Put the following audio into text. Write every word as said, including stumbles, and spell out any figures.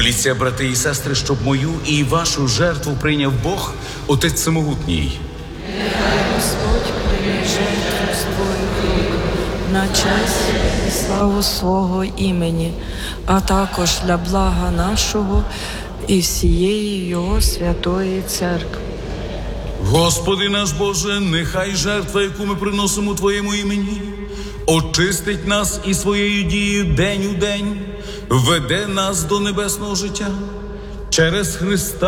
Моліться, брати і сестри, щоб мою і вашу жертву прийняв Бог, Отець Всемогутній. Нехай Господь прийме жертву з твоїх рук на честь і славу свого імені, а також для блага нашого і всієї Його святої церкви. Господи наш Боже, нехай жертва, яку ми приносимо Твоєму імені, очистить нас і своєю дією день у день, веде нас до небесного життя через Христа